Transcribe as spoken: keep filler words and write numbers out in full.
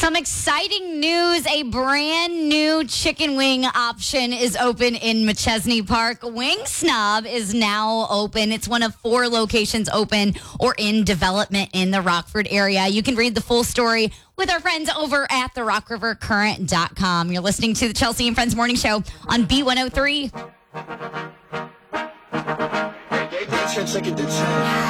Some exciting news. A brand new chicken wing option is open in McChesney Park. Wing Snob is now open. It's one of four locations open or in development in the Rockford area. You can read the full story with our friends over at the rock river current dot com. You're listening to the Chelsea and Friends Morning Show on B one oh three.